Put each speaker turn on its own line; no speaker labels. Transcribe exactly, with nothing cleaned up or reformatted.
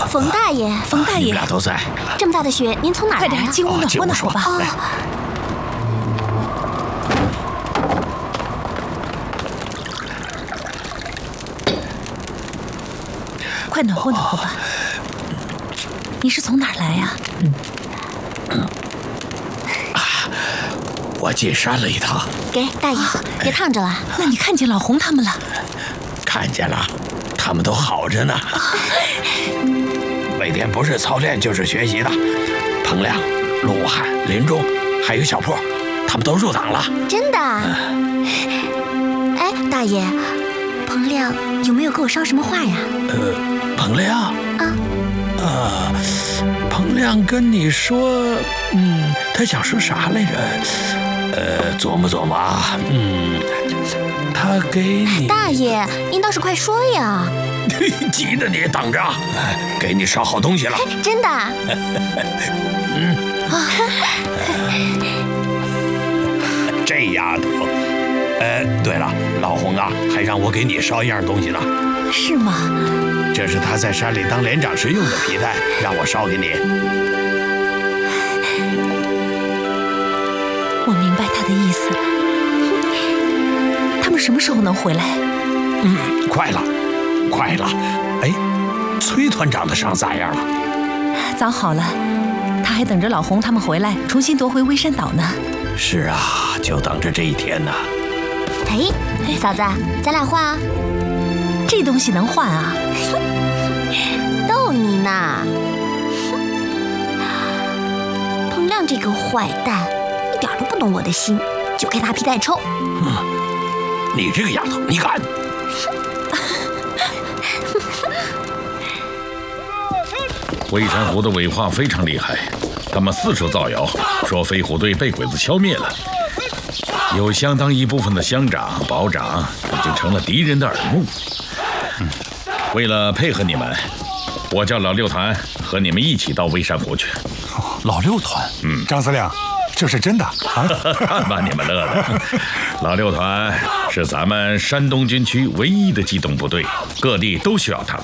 冯大爷，
冯大爷，你
们俩都在。
这么大的雪，您从哪来？
快点，进屋暖和暖和吧。
来，
快暖和暖和吧。你是从哪儿来呀？
啊，我进山了一趟。
给大爷，别烫着了。
那你看见老洪他们了？
看见了，他们都好着呢。每天不是操练就是学习的。彭亮、陆汉、林中，还有小破，他们都入党了。
真的？哎，大爷，彭亮有没有跟我捎什么话呀？
呃，彭亮
啊
啊，彭亮跟你说，嗯，他想说啥来着？呃，琢磨琢磨啊，嗯，他给你。
大爷，您倒是快说呀！
急着你等着，给你捎好东西了。
真的？
嗯啊，这丫头。呃，对了，老洪啊，还让我给你捎一样东西呢。
是吗？
这是他在山里当连长时用的皮带，让我捎给你。
我明白他的意思。他们什么时候能回来？
嗯，快了，快了。哎，崔团长的伤咋样了？
早好了，他还等着老洪他们回来，重新夺回微山岛呢。
是啊，就等着这一天呢。
哎，嫂子，咱俩换啊！
这东西能换啊？
逗你呢。彭亮这个坏蛋，一点都不懂我的心，就该拿皮带抽。
嗯，你这个丫头，你敢！
微山湖的伪话非常厉害，他们四处造谣，说飞虎队被鬼子消灭了。有相当一部分的乡长、保长已经成了敌人的耳目。嗯，为了配合你们，我叫老六团和你们一起到微山湖去。
哦，老六团，
嗯，
张司令，这是真的啊？
把你们乐的。老六团是咱们山东军区唯一的机动部队，各地都需要他们。